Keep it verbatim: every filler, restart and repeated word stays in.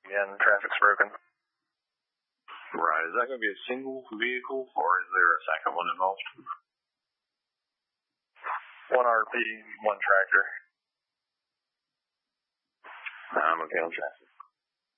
Again, traffic's broken. Right. Is that going to be a single vehicle, or is there a second one involved? One R P, one tractor. I'm okay on traffic.